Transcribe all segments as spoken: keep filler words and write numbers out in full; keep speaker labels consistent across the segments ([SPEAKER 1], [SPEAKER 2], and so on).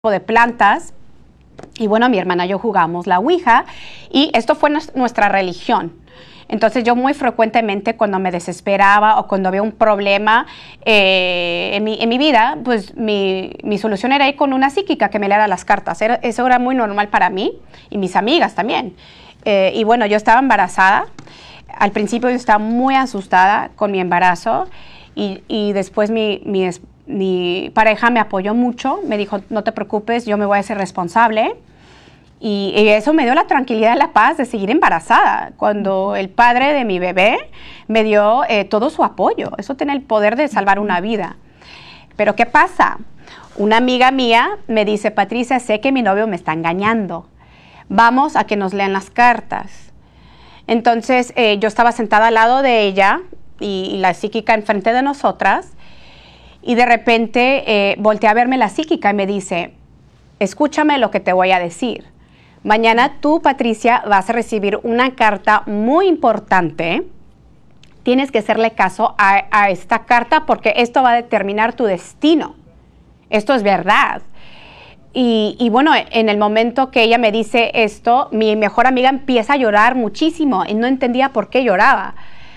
[SPEAKER 1] de plantas. Y bueno, mi hermana y yo jugamos la Ouija y esto fue nuestra religión. Entonces yo muy frecuentemente cuando me desesperaba o cuando había un problema eh, en, mi, en mi vida, pues mi, mi solución era ir con una psíquica que me leyera las cartas. Era, eso era muy normal para mí y mis amigas también. Eh, y bueno, yo estaba embarazada. Al principio yo estaba muy asustada con mi embarazo y, y después mi, mi, mi pareja me apoyó mucho. Me dijo, no te preocupes, yo me voy a hacer responsable. Y, y eso me dio la tranquilidad y la paz de seguir embarazada. Cuando el padre de mi bebé me dio eh, todo su apoyo. Eso tiene el poder de salvar una vida. Pero ¿qué pasa? Una amiga mía me dice, Patricia, sé que mi novio me está engañando. Vamos a que nos lean las cartas. Entonces eh, yo estaba sentada al lado de ella y, y la psíquica enfrente de nosotras. Y de repente eh, volteé a verme la psíquica y me dice, escúchame lo que te voy a decir. Mañana tú, Patricia, vas a recibir una carta muy importante. Tienes que hacerle caso a, a esta carta porque esto va a determinar tu destino. Esto es verdad. Y, y bueno, en el momento que ella me dice esto, mi mejor amiga empieza a llorar muchísimo y no entendía por qué lloraba.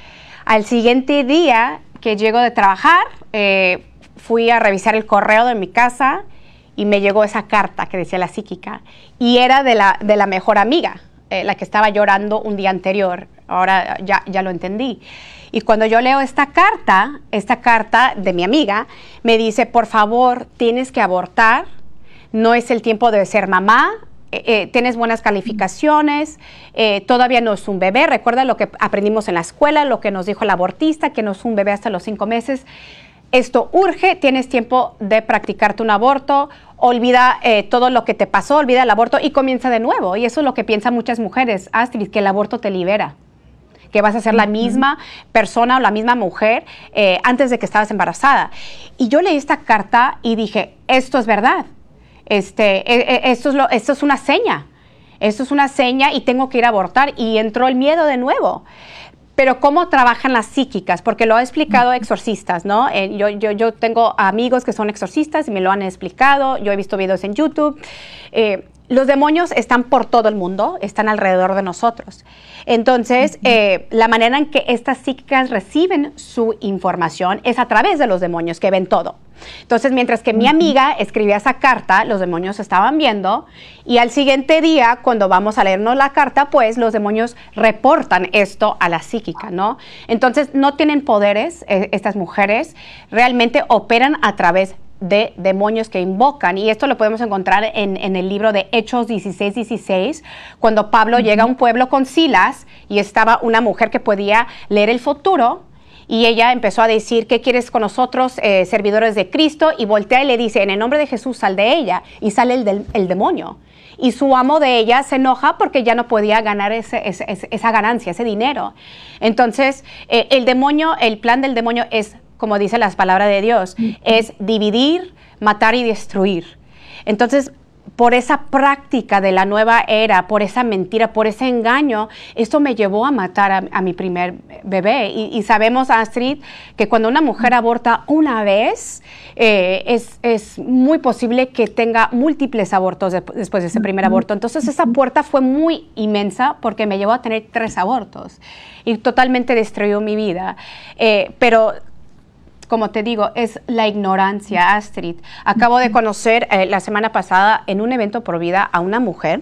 [SPEAKER 1] Al siguiente día que llego de trabajar, eh, fui a revisar el correo de mi casa y me llegó esa carta que decía la psíquica. Y era de la, de la mejor amiga, eh, la que estaba llorando un día anterior. Ahora ya, ya lo entendí. Y cuando yo leo esta carta, esta carta de mi amiga, me dice, por favor, tienes que abortar. No es el tiempo de ser mamá. Eh, eh, tienes buenas calificaciones. Eh, todavía no es un bebé. Recuerda lo que aprendimos en la escuela, lo que nos dijo el abortista, que no es un bebé hasta los cinco meses. Esto urge, tienes tiempo de practicarte un aborto, olvida eh, todo lo que te pasó, olvida el aborto y comienza de nuevo. Y eso es lo que piensan muchas mujeres, Astrid, que el aborto te libera, que vas a ser la misma persona o la misma mujer eh, antes de que estabas embarazada. Y yo leí esta carta y dije, esto es verdad, este, eh, esto, es lo, esto es una seña, esto es una seña y tengo que ir a abortar. Y entró el miedo de nuevo. Pero ¿cómo trabajan las psíquicas? Porque lo ha explicado exorcistas, ¿no? Eh, yo, yo, yo tengo amigos que son exorcistas y me lo han explicado. Yo he visto videos en YouTube. Eh, los demonios están por todo el mundo, están alrededor de nosotros. Entonces, eh, la manera en que estas psíquicas reciben su información es a través de los demonios que ven todo. Entonces, mientras que mi amiga escribía esa carta, los demonios estaban viendo y al siguiente día, cuando vamos a leernos la carta, pues los demonios reportan esto a la psíquica, ¿no? Entonces, no tienen poderes eh, estas mujeres, realmente operan a través de demonios que invocan, y esto lo podemos encontrar en, en el libro de Hechos dieciséis dieciséis, cuando Pablo uh-huh. llega a un pueblo con Silas y estaba una mujer que podía leer el futuro. Y ella empezó a decir, ¿qué quieres con nosotros, eh, servidores de Cristo? Y voltea y le dice, en el nombre de Jesús, sal de ella. Y sale el, del, el demonio. Y su amo de ella se enoja porque ya no podía ganar ese, ese, ese, esa ganancia, ese dinero. Entonces, eh, el demonio, el plan del demonio es, como dice las palabras de Dios, es dividir, matar y destruir. Entonces, por esa práctica de la nueva era, por esa mentira, por ese engaño, esto me llevó a matar a, a mi primer bebé. Y, y sabemos, Astrid, que cuando una mujer aborta una vez, eh, es, es muy posible que tenga múltiples abortos de, después de ese primer aborto. Entonces, esa puerta fue muy inmensa porque me llevó a tener tres abortos y totalmente destruyó mi vida. Eh, pero... Como te digo, es la ignorancia, Astrid. Acabo de conocer eh, la semana pasada en un evento Pro Vida a una mujer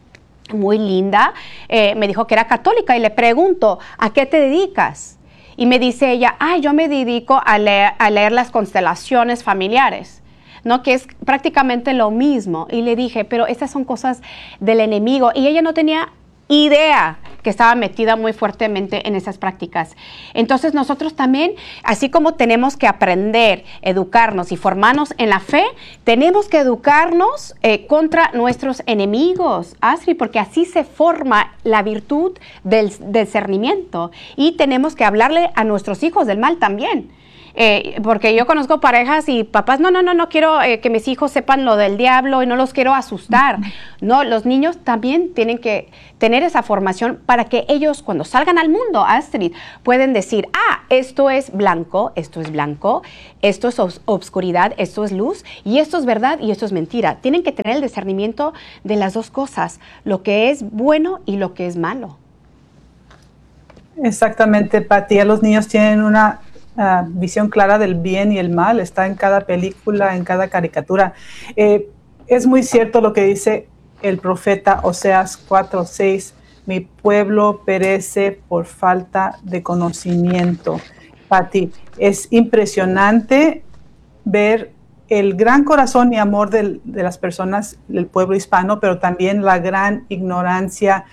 [SPEAKER 1] muy linda. Eh, me dijo que era católica y le pregunto, ¿a qué te dedicas? Y me dice ella, ay, yo me dedico a leer, a leer las constelaciones familiares, ¿no? Que es prácticamente lo mismo. Y le dije, pero estas son cosas del enemigo. Y ella no tenía idea que estaba metida muy fuertemente en esas prácticas. Entonces nosotros también, así como tenemos que aprender, educarnos y formarnos en la fe, tenemos que educarnos eh, contra nuestros enemigos, Astrid, porque así se forma la virtud del discernimiento y tenemos que hablarle a nuestros hijos del mal también. Eh, porque yo conozco parejas y papás, no, no, no, no quiero eh, que mis hijos sepan lo del diablo y no los quiero asustar. No, los niños también tienen que tener esa formación para que ellos cuando salgan al mundo, Astrid, pueden decir, ah, esto es blanco, esto es blanco, esto es os- obscuridad, esto es luz y esto es verdad y esto es mentira. Tienen que tener el discernimiento de las dos cosas, lo que es bueno y lo que es malo.
[SPEAKER 2] Exactamente, Pati. Ya los niños tienen una uh, visión clara del bien y el mal. Está en cada película, en cada caricatura. Eh, es muy cierto lo que dice el profeta Oseas cuatro seis. Mi pueblo perece por falta de conocimiento. Pati, es impresionante ver el gran corazón y amor del, de las personas del pueblo hispano, pero también la gran ignorancia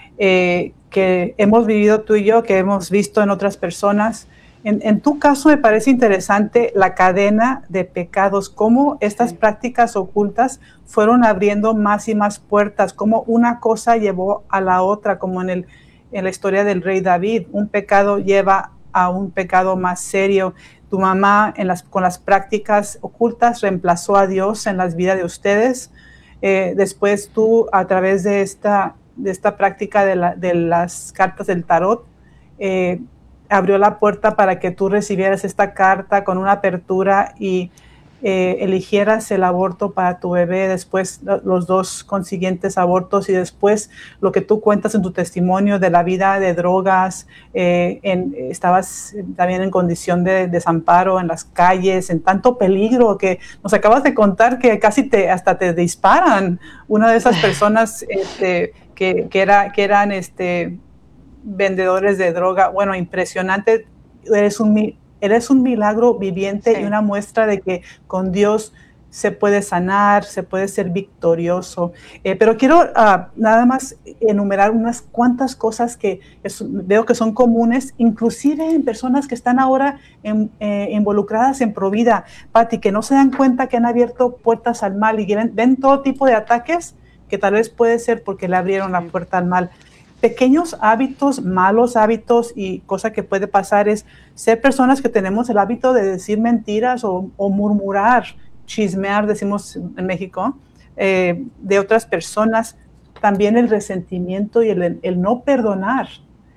[SPEAKER 2] eh, que hemos vivido tú y yo, que hemos visto en otras personas. En, en tu caso me parece interesante la cadena de pecados, cómo estas sí. prácticas ocultas fueron abriendo más y más puertas, cómo una cosa llevó a la otra, como en, el, en la historia del rey David, un pecado lleva a un pecado más serio. Tu mamá en las, con las prácticas ocultas reemplazó a Dios en las vidas de ustedes. Eh, después tú, a través de esta, de esta práctica de, la, de las cartas del tarot, eh, abrió la puerta para que tú recibieras esta carta con una apertura y eh, eligieras el aborto para tu bebé, después los dos consiguientes abortos y después lo que tú cuentas en tu testimonio de la vida de drogas, eh, en, estabas también en condición de desamparo en las calles, en tanto peligro que nos acabas de contar que casi te, hasta te disparan. Una de esas personas este, que, que, era, que eran este, vendedores de droga. Bueno, impresionante. Eres un, eres un milagro viviente sí. y una muestra de que con Dios se puede sanar, se puede ser victorioso. Eh, pero quiero uh, nada más enumerar unas cuantas cosas que es, veo que son comunes, inclusive en personas que están ahora en, eh, involucradas en Provida, Pati, que no se dan cuenta que han abierto puertas al mal y ven, ven todo tipo de ataques que tal vez puede ser porque le abrieron sí. la puerta al mal. Pequeños hábitos, malos hábitos y cosa que puede pasar es ser personas que tenemos el hábito de decir mentiras o, o murmurar, chismear, decimos en México, eh, de otras personas. También el resentimiento y el, el no perdonar.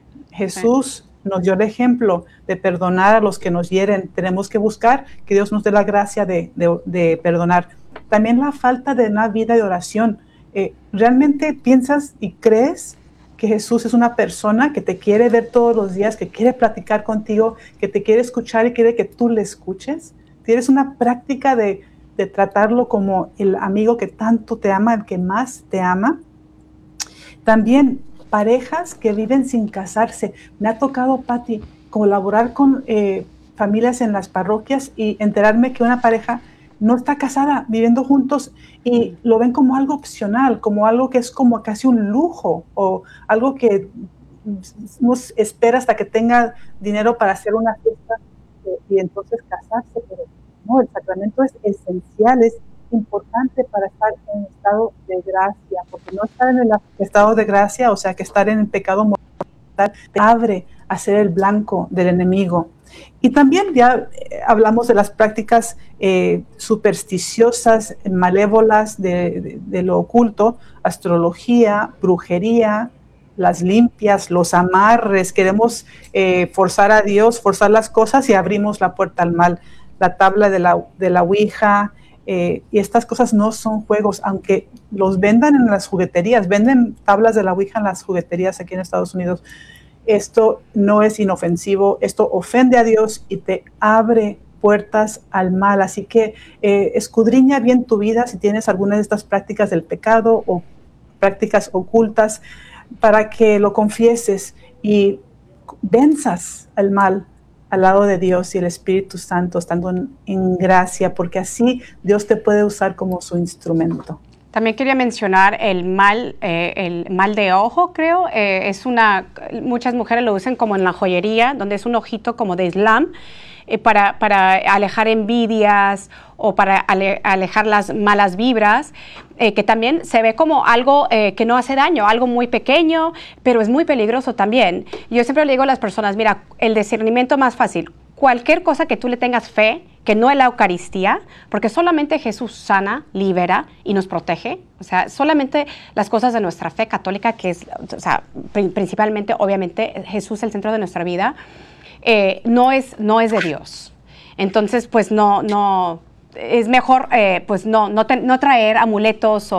[SPEAKER 2] Jesús sí. nos dio el ejemplo de perdonar a los que nos hieren. Tenemos que buscar que Dios nos dé la gracia de, de, de perdonar. También la falta de una vida de oración. Eh, ¿Realmente piensas y crees que Jesús es una persona que te quiere ver todos los días, que quiere platicar contigo, que te quiere escuchar y quiere que tú le escuches? ¿Tienes una práctica de, de tratarlo como el amigo que tanto te ama, el que más te ama? También parejas que viven sin casarse. Me ha tocado, Pati, colaborar con eh, familias en las parroquias y enterarme que una pareja no está casada, viviendo juntos y lo ven como algo opcional, como algo que es como casi un lujo o algo que no espera hasta que tenga dinero para hacer una fiesta y entonces casarse, pero no, el sacramento es esencial, es importante para estar en estado de gracia, porque no estar en el estado de gracia, o sea que estar en el pecado mortal, te abre a ser el blanco del enemigo. Y también ya eh, hablamos de las prácticas eh, supersticiosas, malévolas de, de, de lo oculto, astrología, brujería, las limpias, los amarres. Queremos eh, forzar a Dios, forzar las cosas y abrimos la puerta al mal. La tabla de la, de la Ouija, eh, y estas cosas no son juegos, aunque los vendan en las jugueterías, venden tablas de la Ouija en las jugueterías aquí en Estados Unidos. Esto no es inofensivo, esto ofende a Dios y te abre puertas al mal. Así que eh, escudriña bien tu vida si tienes alguna de estas prácticas del pecado o prácticas ocultas para que lo confieses y venzas al mal al lado de Dios y el Espíritu Santo estando en, en gracia, porque así Dios te puede usar como su instrumento.
[SPEAKER 1] También quería mencionar el mal, eh, el mal de ojo, creo. Eh, es una, muchas mujeres lo usan como en la joyería, donde es un ojito como de islam, eh, para, para alejar envidias o para ale, alejar las malas vibras, eh, que también se ve como algo eh, que no hace daño, algo muy pequeño, pero es muy peligroso también. Yo siempre le digo a las personas, mira, el discernimiento más fácil, cualquier cosa que tú le tengas fe, que no es la Eucaristía, porque solamente Jesús sana, libera y nos protege. O sea, solamente las cosas de nuestra fe católica, que es, o sea, pr- principalmente, obviamente, Jesús es el centro de nuestra vida, eh, no es, no es de Dios. Entonces, pues no, no, es mejor, eh, pues no, no, te- no traer amuletos o